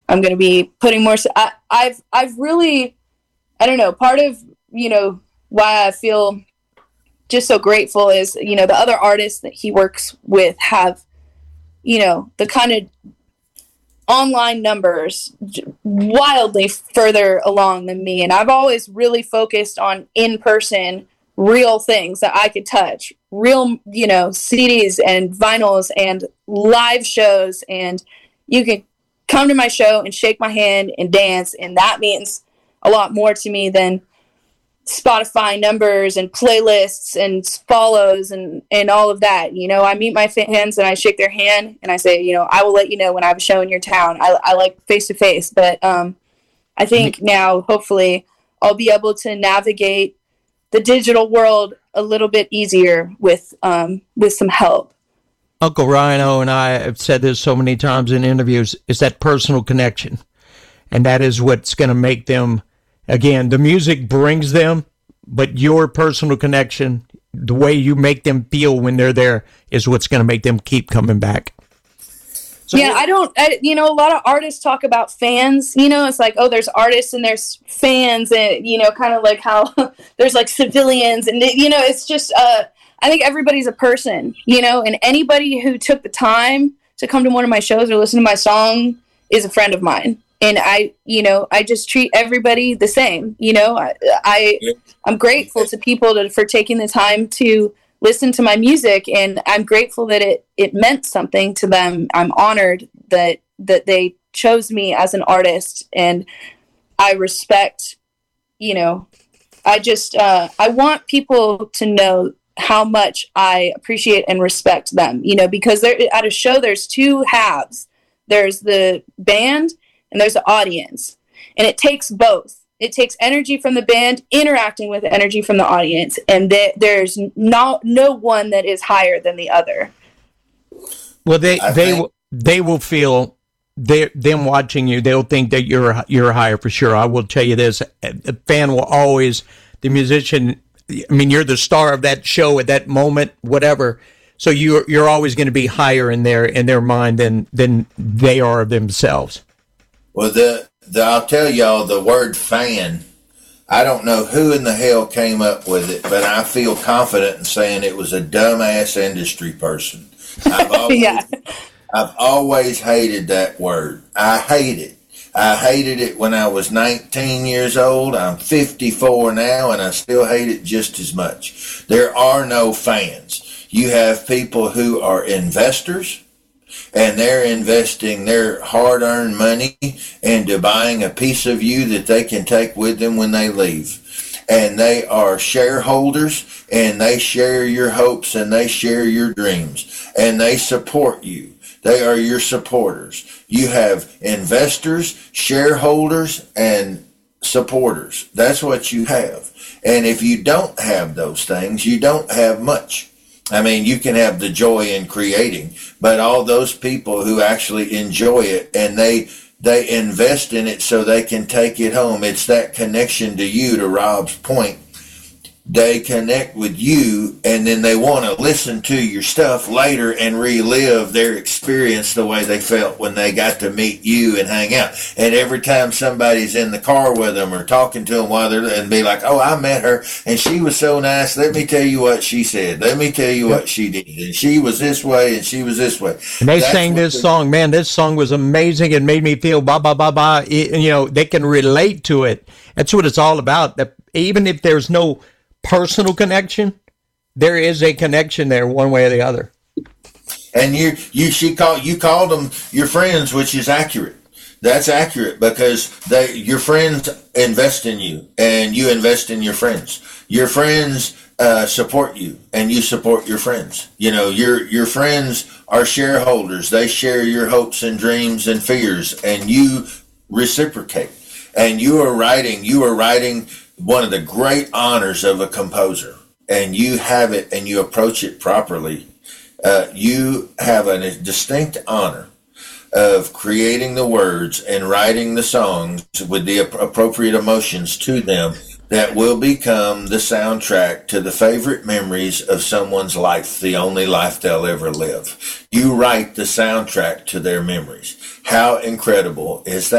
I'm going to be putting more. I've really, I don't know, part of, why I feel just so grateful is, the other artists that he works with have, the kind of online numbers wildly further along than me. And I've always really focused on in-person, real things that I could touch, real, CDs and vinyls and live shows. And you can come to my show and shake my hand and dance. And that means a lot more to me than Spotify numbers and playlists and follows and all of that. I meet my fans and I shake their hand and I say, I will let you know when I have a show in your town. I like face to face, but I think now hopefully I'll be able to navigate the digital world a little bit easier with some help. Uncle Rhino and I have said this so many times in interviews, is that personal connection. And that is what's going to make them, again, the music brings them, but your personal connection, the way you make them feel when they're there, is what's going to make them keep coming back. So, yeah, a lot of artists talk about fans, it's like, oh, there's artists and there's fans and, kind of like how there's like civilians and, it's just, I think everybody's a person, and anybody who took the time to come to one of my shows or listen to my song is a friend of mine. And I just treat everybody the same. I'm grateful to people for taking the time to listen to my music, and I'm grateful that it meant something to them. I'm honored that they chose me as an artist, and I respect, I want people to know how much I appreciate and respect them, because at a show, there's two halves. There's the band and there's the audience, and it takes both. It takes energy from the band interacting with energy from the audience, and there's no one that is higher than the other. Well, they will feel them watching you. They'll think that you're higher for sure. I will tell you this: a fan will always, the musician. I mean, you're the star of that show at that moment, whatever. So you're always going to be higher in their mind than they are themselves. Well, I'll tell y'all, the word fan, I don't know who in the hell came up with it, but I feel confident in saying it was a dumbass industry person. I've always hated that word. I hate it. I hated it when I was 19 years old. I'm 54 now, and I still hate it just as much. There are no fans. You have people who are investors, and they're investing their hard-earned money into buying a piece of you that they can take with them when they leave. And they are shareholders, and they share your hopes, and they share your dreams, and they support you. They are your supporters. You have investors, shareholders, and supporters. That's what you have. And if you don't have those things, you don't have much. I mean, you can have the joy in creating, but all those people who actually enjoy it and they invest in it so they can take it home. It's that connection to you, to Rob's point. They connect with you, and then they want to listen to your stuff later and relive their experience the way they felt when they got to meet you and hang out. And every time somebody's in the car with them or talking to them while they're, and be like, oh, I met her, and she was so nice. Let me tell you what she said. Let me tell you what she did. And she was this way, and she was this way. And they sang this song. Man, this song was amazing. It made me feel ba, ba, ba, ba. They can relate to it. That's what it's all about. That even if there's no personal connection, there is a connection there one way or the other. And you called them your friends, which is accurate. That's accurate because your friends invest in you and you invest in your friends. Your friends support you and you support your friends. Your friends are shareholders. They share your hopes and dreams and fears, and you reciprocate. And you are writing one of the great honors of a composer, and you have it and you approach it properly. You have a distinct honor of creating the words and writing the songs with the appropriate emotions to them that will become the soundtrack to the favorite memories of someone's life, the only life they'll ever live. You write the soundtrack to their memories. How incredible is that?